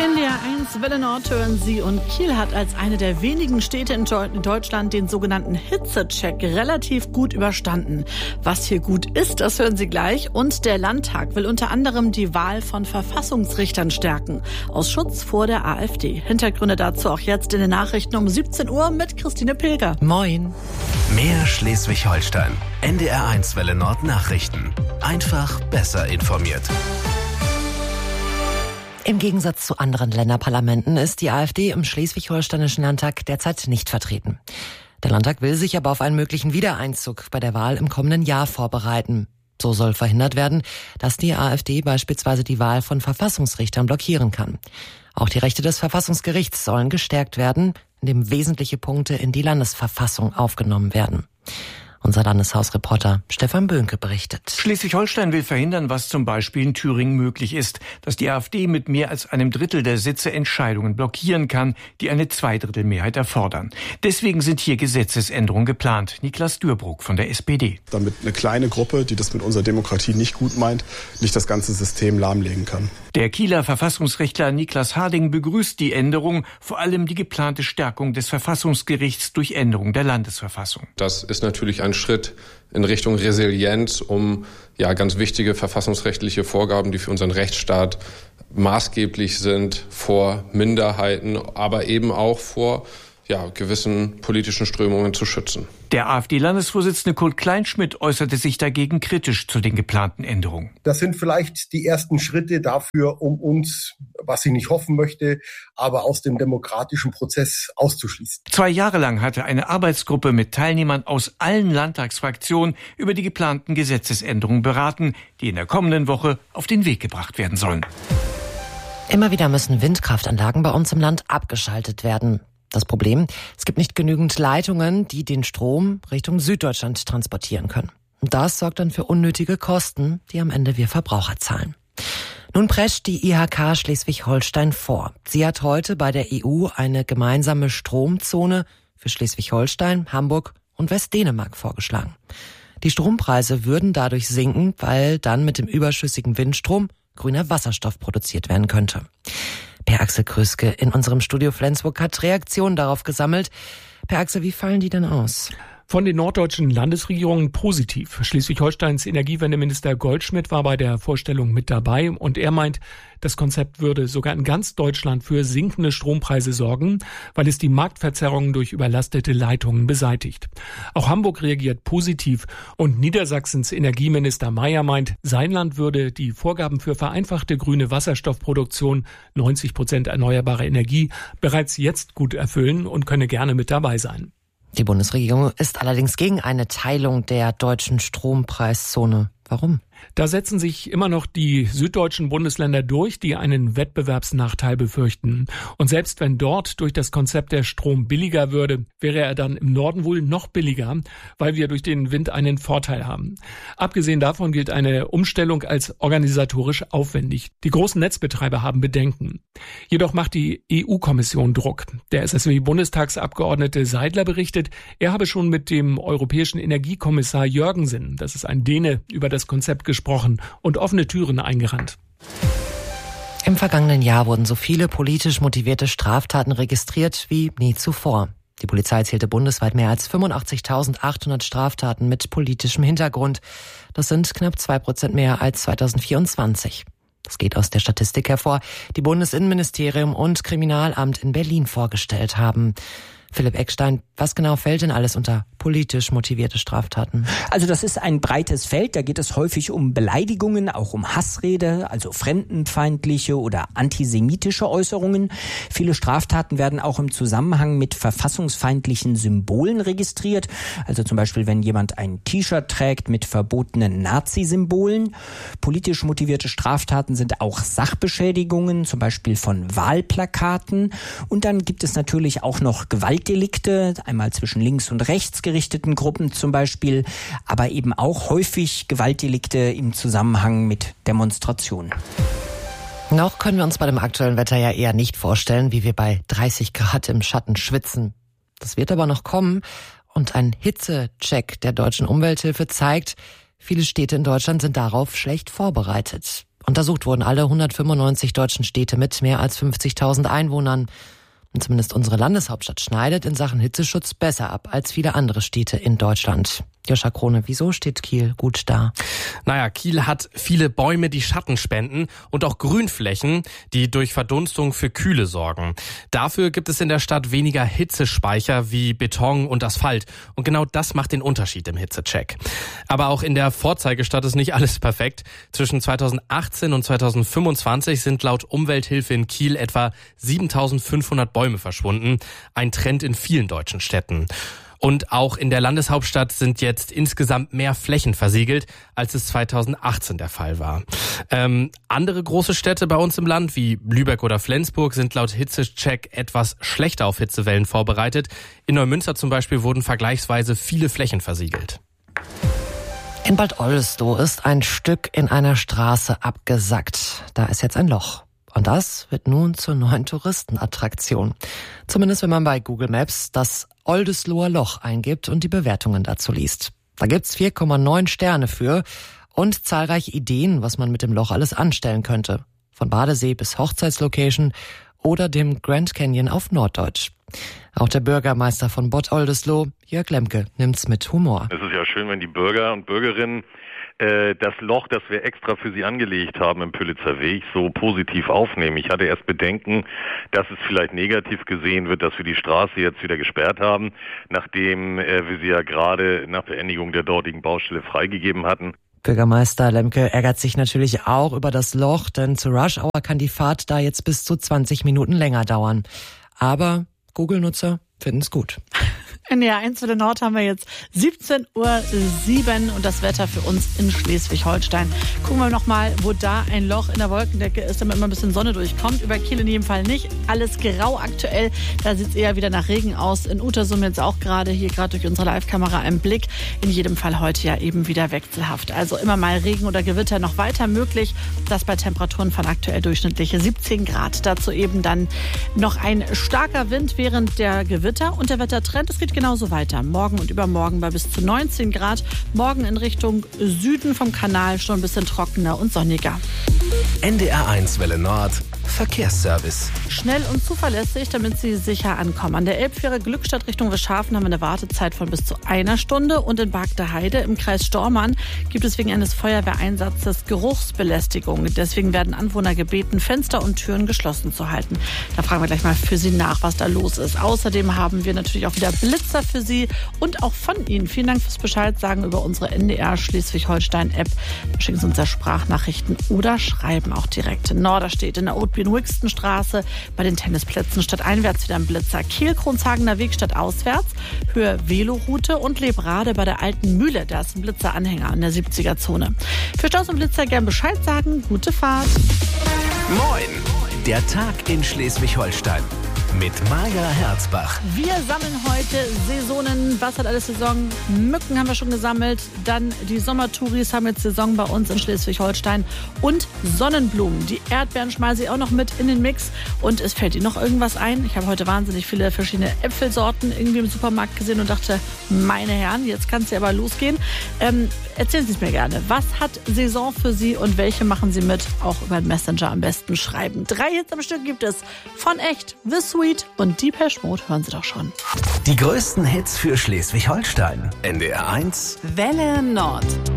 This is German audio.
NDR 1 Welle Nord hören Sie, und Kiel hat als eine der wenigen Städte in Deutschland den sogenannten Hitzecheck relativ gut überstanden. Was hier gut ist, das hören Sie gleich. Und der Landtag will unter anderem die Wahl von Verfassungsrichtern stärken, aus Schutz vor der AfD. Hintergründe dazu auch jetzt in den Nachrichten um 17 Uhr mit Christine Pilger. Moin. Mehr Schleswig-Holstein. NDR 1 Welle Nord Nachrichten. Einfach besser informiert. Im Gegensatz zu anderen Länderparlamenten ist die AfD im Schleswig-Holsteinischen Landtag derzeit nicht vertreten. Der Landtag will sich aber auf einen möglichen Wiedereinzug bei der Wahl im kommenden Jahr vorbereiten. So soll verhindert werden, dass die AfD beispielsweise die Wahl von Verfassungsrichtern blockieren kann. Auch die Rechte des Verfassungsgerichts sollen gestärkt werden, indem wesentliche Punkte in die Landesverfassung aufgenommen werden. Unser Landeshausreporter Stefan Böhnke berichtet. Schleswig-Holstein will verhindern, was zum Beispiel in Thüringen möglich ist, dass die AfD mit mehr als einem Drittel der Sitze Entscheidungen blockieren kann, die eine Zweidrittelmehrheit erfordern. Deswegen sind hier Gesetzesänderungen geplant. Niklas Dürrbruck von der SPD. Damit eine kleine Gruppe, die das mit unserer Demokratie nicht gut meint, nicht das ganze System lahmlegen kann. Der Kieler Verfassungsrechtler Niklas Harding begrüßt die Änderung, vor allem die geplante Stärkung des Verfassungsgerichts durch Änderung der Landesverfassung. Das ist natürlich ein Schritt in Richtung Resilienz, um ganz wichtige verfassungsrechtliche Vorgaben, die für unseren Rechtsstaat maßgeblich sind, vor Minderheiten, aber eben auch vor gewissen politischen Strömungen zu schützen. Der AfD-Landesvorsitzende Kurt Kleinschmidt äußerte sich dagegen kritisch zu den geplanten Änderungen. Das sind vielleicht die ersten Schritte dafür, um uns, was ich nicht hoffen möchte, aber aus dem demokratischen Prozess auszuschließen. 2 Jahre lang hatte eine Arbeitsgruppe mit Teilnehmern aus allen Landtagsfraktionen über die geplanten Gesetzesänderungen beraten, die in der kommenden Woche auf den Weg gebracht werden sollen. Immer wieder müssen Windkraftanlagen bei uns im Land abgeschaltet werden. Das Problem: Es gibt nicht genügend Leitungen, die den Strom Richtung Süddeutschland transportieren können. Und das sorgt dann für unnötige Kosten, die am Ende wir Verbraucher zahlen. Nun prescht die IHK Schleswig-Holstein vor. Sie hat heute bei der EU eine gemeinsame Stromzone für Schleswig-Holstein, Hamburg und Westdänemark vorgeschlagen. Die Strompreise würden dadurch sinken, weil dann mit dem überschüssigen Windstrom grüner Wasserstoff produziert werden könnte. Per Axel Krüske in unserem Studio Flensburg hat Reaktionen darauf gesammelt. Per Axel, wie fallen die denn aus? Von den norddeutschen Landesregierungen positiv. Schleswig-Holsteins Energiewendeminister Goldschmidt war bei der Vorstellung mit dabei und er meint, das Konzept würde sogar in ganz Deutschland für sinkende Strompreise sorgen, weil es die Marktverzerrungen durch überlastete Leitungen beseitigt. Auch Hamburg reagiert positiv und Niedersachsens Energieminister Mayer meint, sein Land würde die Vorgaben für vereinfachte grüne Wasserstoffproduktion, 90% erneuerbare Energie, bereits jetzt gut erfüllen und könne gerne mit dabei sein. Die Bundesregierung ist allerdings gegen eine Teilung der deutschen Strompreiszone. Warum? Da setzen sich immer noch die süddeutschen Bundesländer durch, die einen Wettbewerbsnachteil befürchten. Und selbst wenn dort durch das Konzept der Strom billiger würde, wäre er dann im Norden wohl noch billiger, weil wir durch den Wind einen Vorteil haben. Abgesehen davon gilt eine Umstellung als organisatorisch aufwendig. Die großen Netzbetreiber haben Bedenken. Jedoch macht die EU-Kommission Druck. Der SSW-Bundestagsabgeordnete Seidler berichtet, er habe schon mit dem europäischen Energiekommissar Jörgensen, das ist ein Däne, über das Konzept gesprochen und offene Türen eingerannt. Im vergangenen Jahr wurden so viele politisch motivierte Straftaten registriert wie nie zuvor. Die Polizei zählte bundesweit mehr als 85.800 Straftaten mit politischem Hintergrund. Das sind knapp 2% mehr als 2024. Das geht aus der Statistik hervor, die Bundesinnenministerium und Kriminalamt in Berlin vorgestellt haben. Philipp Eckstein, was genau fällt denn alles unter politisch motivierte Straftaten? Also das ist ein breites Feld, da geht es häufig um Beleidigungen, auch um Hassrede, also fremdenfeindliche oder antisemitische Äußerungen. Viele Straftaten werden auch im Zusammenhang mit verfassungsfeindlichen Symbolen registriert, also zum Beispiel wenn jemand ein T-Shirt trägt mit verbotenen Nazi-Symbolen. Politisch motivierte Straftaten sind auch Sachbeschädigungen, zum Beispiel von Wahlplakaten. Und dann gibt es natürlich auch noch Gewaltdelikte, einmal zwischen links und rechts gerichteten Gruppen zum Beispiel, aber eben auch häufig Gewaltdelikte im Zusammenhang mit Demonstrationen. Noch können wir uns bei dem aktuellen Wetter ja eher nicht vorstellen, wie wir bei 30 Grad im Schatten schwitzen. Das wird aber noch kommen und ein Hitzecheck der Deutschen Umwelthilfe zeigt, viele Städte in Deutschland sind darauf schlecht vorbereitet. Untersucht wurden alle 195 deutschen Städte mit mehr als 50.000 Einwohnern. Und zumindest unsere Landeshauptstadt schneidet in Sachen Hitzeschutz besser ab als viele andere Städte in Deutschland. Joscha Krone, wieso steht Kiel gut da? Naja, Kiel hat viele Bäume, die Schatten spenden und auch Grünflächen, die durch Verdunstung für Kühle sorgen. Dafür gibt es in der Stadt weniger Hitzespeicher wie Beton und Asphalt. Und genau das macht den Unterschied im Hitzecheck. Aber auch in der Vorzeigestadt ist nicht alles perfekt. Zwischen 2018 und 2025 sind laut Umwelthilfe in Kiel etwa 7.500 Bäume verschwunden. Ein Trend in vielen deutschen Städten. Und auch in der Landeshauptstadt sind jetzt insgesamt mehr Flächen versiegelt, als es 2018 der Fall war. Andere große Städte bei uns im Land, wie Lübeck oder Flensburg, sind laut Hitzecheck etwas schlechter auf Hitzewellen vorbereitet. In Neumünster zum Beispiel wurden vergleichsweise viele Flächen versiegelt. In Bad Oldesloe ist ein Stück in einer Straße abgesackt. Da ist jetzt ein Loch. Und das wird nun zur neuen Touristenattraktion. Zumindest wenn man bei Google Maps das Oldesloer Loch eingibt und die Bewertungen dazu liest. Da gibt's 4,9 Sterne für und zahlreiche Ideen, was man mit dem Loch alles anstellen könnte. Von Badesee bis Hochzeitslocation oder dem Grand Canyon auf Norddeutsch. Auch der Bürgermeister von Bad Oldesloe, Jörg Lemke, nimmt's mit Humor. Es ist ja schön, wenn die Bürger und Bürgerinnen das Loch, das wir extra für sie angelegt haben im Pülitzer Weg, so positiv aufnehmen. Ich hatte erst Bedenken, dass es vielleicht negativ gesehen wird, dass wir die Straße jetzt wieder gesperrt haben, nachdem wir sie ja gerade nach Beendigung der dortigen Baustelle freigegeben hatten. Bürgermeister Lemke ärgert sich natürlich auch über das Loch, denn zur Rush-Hour kann die Fahrt da jetzt bis zu 20 Minuten länger dauern. Aber Google-Nutzer finden es gut. NDR 1 Welle Nord haben wir jetzt 17:07 Uhr und das Wetter für uns in Schleswig-Holstein. Gucken wir nochmal, wo da ein Loch in der Wolkendecke ist, damit immer ein bisschen Sonne durchkommt. Über Kiel in jedem Fall nicht. Alles grau aktuell. Da sieht es eher wieder nach Regen aus. In Utersum jetzt auch gerade durch unsere Live-Kamera ein Blick. In jedem Fall heute ja eben wieder wechselhaft. Also immer mal Regen oder Gewitter noch weiter möglich. Das bei Temperaturen von aktuell durchschnittliche 17 Grad. Dazu eben dann noch ein starker Wind während der Gewitter und der Wettertrend. Es geht genauso weiter. Morgen und übermorgen bei bis zu 19 Grad. Morgen in Richtung Süden vom Kanal schon ein bisschen trockener und sonniger. NDR 1 Welle Nord. Verkehrsservice. Schnell und zuverlässig, damit Sie sicher ankommen. An der Elbfähre Glückstadt Richtung Wischhafen haben wir eine Wartezeit von bis zu 1 Stunde. Und in Bargteheide im Kreis Stormarn gibt es wegen eines Feuerwehreinsatzes Geruchsbelästigung. Deswegen werden Anwohner gebeten, Fenster und Türen geschlossen zu halten. Da fragen wir gleich mal für Sie nach, was da los ist. Außerdem haben wir natürlich auch wieder Blitzer für Sie und auch von Ihnen. Vielen Dank fürs Bescheid sagen über unsere NDR Schleswig-Holstein-App. Schicken Sie uns ja Sprachnachrichten oder schreiben auch direkt. Norderstedt in der Oudbien-Wixton-Straße bei den Tennisplätzen statt einwärts wieder ein Blitzer. Kiel, Kronshagener Weg statt auswärts. Höhe Veloroute und Lebrade bei der Alten Mühle. Da ist ein Blitzeranhänger in der 70er-Zone. Für Staus und Blitzer gern Bescheid sagen. Gute Fahrt. Moin! Der Tag in Schleswig-Holstein. Mit Maja Herzbach. Wir sammeln heute Saisonen. Was hat alles Saison? Mücken haben wir schon gesammelt. Dann die Sommertouris haben jetzt Saison bei uns in Schleswig-Holstein. Und Sonnenblumen. Die Erdbeeren schmeiße ich auch noch mit in den Mix. Und es fällt Ihnen noch irgendwas ein? Ich habe heute wahnsinnig viele verschiedene Äpfelsorten irgendwie im Supermarkt gesehen und dachte, meine Herren, jetzt kann es ja aber losgehen. Erzählen Sie es mir gerne. Was hat Saison für Sie und welche machen Sie mit? Auch über den Messenger am besten schreiben. 3 Hits am Stück gibt es. Von Echt, The Sweet und Depeche Mode hören Sie doch schon. Die größten Hits für Schleswig-Holstein. NDR 1 Welle Nord.